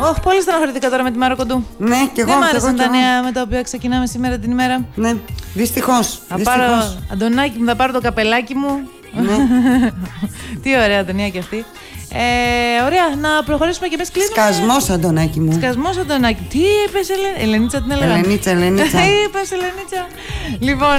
Όχι, πολύ στεναχωρηθήκα τώρα με τη Μάρο Κοντού. Ναι, και εγώ. Δεν μ' άρεσαν τα νέα με τα οποία ξεκινάμε σήμερα την ημέρα. Ναι, δυστυχώς. Θα πάρω, Αντωνάκη μου, θα πάρω το καπελάκι μου. Ναι. Τι ωραία ταινία κι αυτή. Ωραία, να προχωρήσουμε και εμείς κλείνουμε. Σκασμός, Αντωνάκη μου. Σκασμός, Αντωνάκη. Τι είπες, Ελενίτσα, την έλεγα. Ελενίτσα. Τι είπες, Ελενίτσα. Λοιπόν,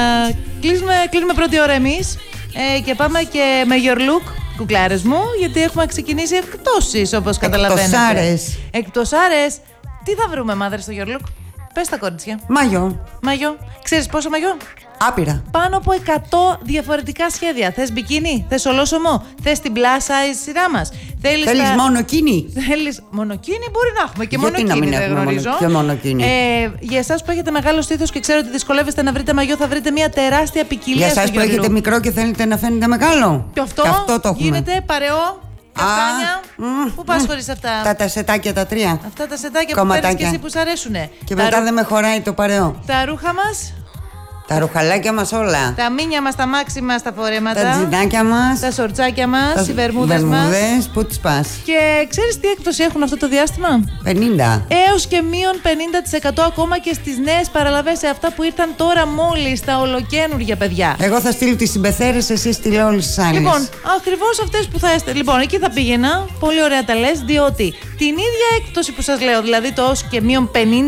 κλείνουμε πρώτη ώρα εμείς και πάμε και με your look, κουκλάρες μου, γιατί έχουμε ξεκινήσει εκπτώσεις, όπως καταλαβαίνετε. Εκπτωσάρες. Τι θα βρούμε, μάδρε, στο your look? Πες τα κορίτσια. Μαγιό. Ξέρεις πόσο μαγιό? Άπειρα. Πάνω από 100 διαφορετικά σχέδια. Θες μπικίνι, θες ολόσωμο, θες την plus size σειρά μας. Θέλεις μονοκίνη. Θέλεις μονοκίνη, μπορεί να έχουμε και μονοκίνη. Γιατί να μην έχουμε μονοκίνη. Για εσάς που έχετε μεγάλο στήθος και ξέρω ότι δυσκολεύεστε να βρείτε μαγιό, θα βρείτε μια τεράστια ποικιλία. Για εσάς που έχετε μικρό και θέλετε να φαίνεται μεγάλο. Και αυτό το έχουμε. γίνεται παρεό. Καστάνια. Πού πας χωρίς αυτά? Τα σετάκια τα 3. Αυτά τα σετάκια που παίρνεις και εσύ που σ' αρέσουνε. Και μετά δεν με χωράει το παρεό. Τα ρούχα μας. Τα ρουχαλάκια μας όλα. Τα μίνια μας, τα μάξι μας, τα φορέματα. Τα τζινάκια μας. Τα σορτσάκια μας, οι βερμούδες μας. Πού τις πας? Και ξέρεις τι έκπτωση έχουν αυτό το διάστημα? 50. Έως και μείον 50% ακόμα και στις νέες παραλαβές, σε αυτά που ήρθαν τώρα μόλις, τα ολοκαίνουργια, παιδιά. Εγώ θα στείλω τις συμπεθέρες, εσύ στείλε όλες τις άλλες. Λοιπόν, ακριβώς αυτές που θα έστε. Λοιπόν, εκεί θα πήγαινα. Πολύ ωραία τα λες, διότι την ίδια έκπτωση που σας λέω, δηλαδή το ως και μείον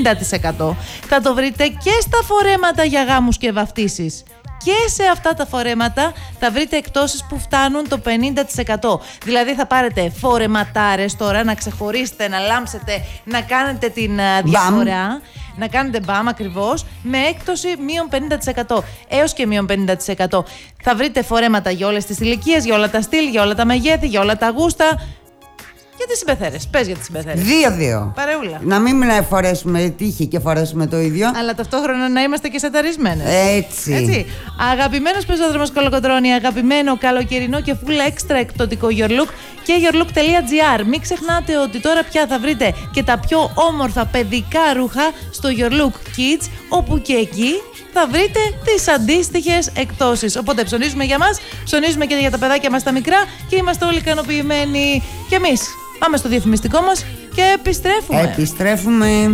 50%, θα το βρείτε και στα φορέματα για γάμους και βαφτίσεις. Και σε αυτά τα φορέματα θα βρείτε εκπτώσεις που φτάνουν το 50%. Δηλαδή θα πάρετε φορεματάρες τώρα, να ξεχωρίσετε, να λάμψετε, να κάνετε την διαφορά. Να κάνετε μπαμ ακριβώς, με έκπτωση μείον 50%. Έως και μείον 50%. Θα βρείτε φορέματα για όλες τις ηλικίες, για όλα τα στυλ, για όλα τα μεγέθη, για όλα τα γούστα. Για τις συμπεθέρες. Πες για τις συμπεθέρες. 2-2. Παρεούλα. Να μην φορέσουμε τύχη και φορέσουμε το ίδιο. Αλλά ταυτόχρονα να είμαστε και σαταρισμένες. Έτσι. Αγαπημένος πεζόδρομος Κολοκοτρώνη, αγαπημένο καλοκαιρινό και full έξτρα εκπτωτικό your look και yourlook.gr. Μην ξεχνάτε ότι τώρα πια θα βρείτε και τα πιο όμορφα παιδικά ρούχα στο Your Look Kids, όπου και εκεί θα βρείτε τις αντίστοιχες εκπτώσεις. Οπότε ψωνίζουμε για μας, ψωνίζουμε και για τα παιδάκια μας τα μικρά και είμαστε όλοι ικανοποιημένοι. Και εμείς πάμε στο διαφημιστικό μας και επιστρέφουμε.